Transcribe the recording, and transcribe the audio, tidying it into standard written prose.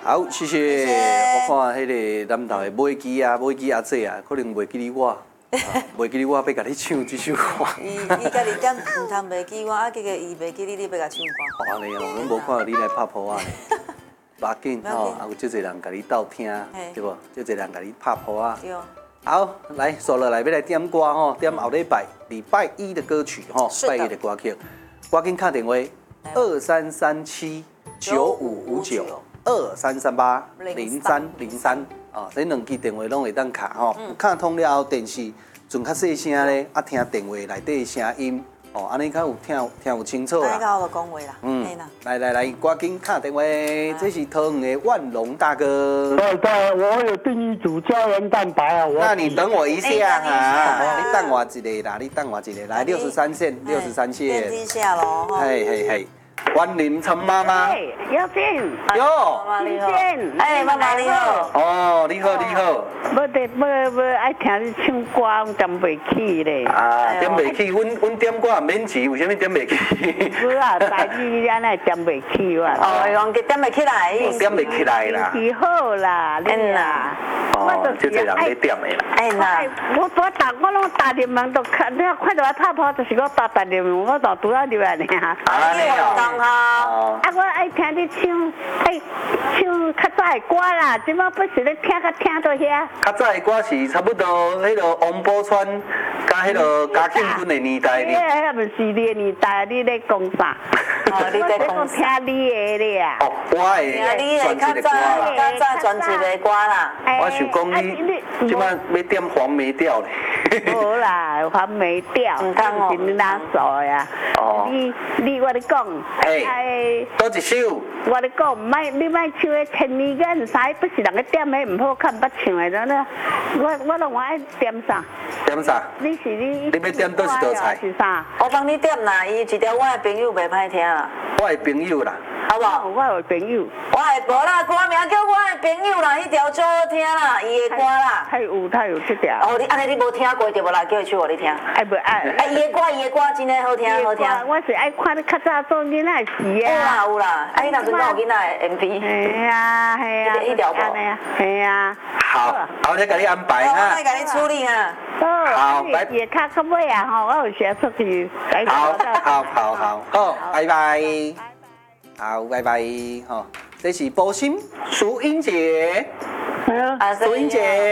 好，谢谢。我看迄个南投的买机阿姐啊，可能袂记哩我，袂记哩我要甲你唱这首歌。 伊家己点唔通袂记我，啊结果伊袂记你要甲唱歌。 安尼哦，阮无看到你来拍谱啊。无要紧吼，啊有足侪人甲你斗听，对无？足侪人甲你拍谱啊。 对。 好，来，坐落来要来点歌吼，点后礼拜一的歌曲吼，拜一的歌曲，赶紧打电话2337955923380303哦，这两支电话拢会当卡吼，卡通了后电视阵较细声咧，啊听电话内底的声音。哦，安尼较有听有清楚啦。 安尼较好讲话啦。 来，赶紧打电话，这是桃园的万隆大哥。 对，我有定义组胶原蛋白啊。 那你等我一下哈，你等我一个啦，来63线。 电梯下咯。 嘿，欢迎陈妈妈。 姚静。 哟。 妈妈你好。 妈妈你好。 哦，你好。 要爱听你唱歌，我点袂起咧。 啊，点袂起，阮点歌免钱，为什么点袂起？ 不啊，台语安尼点袂起哇。 哦，用点袂起来。 点袂起来啦。 是好啦，你啦。 哦，就这人咧点的啦。 哎啦，我拢打入门都看，你看到我拍谱，就是我打入门，我就拄啊入来尔。 安尼哦。 啊，我爱听你唱，唱较早的歌啦，即摆不是咧听到遐。 较早的歌是差不多迄个王宝钏甲迄个嘉庆君的年代哩。 迄不是你的年代，你咧讲啥？ 哦，你在讲听你的咧啊。 哦，我的专辑的歌啦。 较早专辑的歌啦。 我想讲你即摆要点黄梅调咧。 无啦，黄梅调， 唔通哦。 是哪首呀？ 哦。 你我咧讲。 哎。多一首。 我咧讲，你莫唱迄千年眼啥，不是人个点迄唔好看，捌唱的真的。我拢爱点啥？ 点啥？ 你要点倒是道菜？ 是啥？ 我帮你点啦，伊一条我的朋友袂歹听啦。 我的朋友啦。 好无？ 我有朋友。 我的无啦，歌名叫我的朋友啦，迄条最好听啦，伊的歌啦。 他有这条。 哦，你安尼你无听过对无啦？叫伊唱互你听。 不爱。 伊的歌真诶好听。 我是爱看你较早做囡仔时啊。有啦，迄当阵有囡仔的 MV。 系啊。 迄条无。 系啊。 好，我再给你安排哈。 我再给你处理哈。 好，拜。也较尾啊吼，我有写出去。 好，拜拜。好，拜拜。吼，这是波心淑英姐。淑英姐。